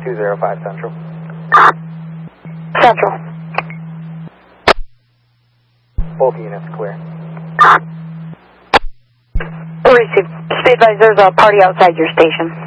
205 Central. Central. Both units clear. Receive. Stay advised, there's a party outside your station.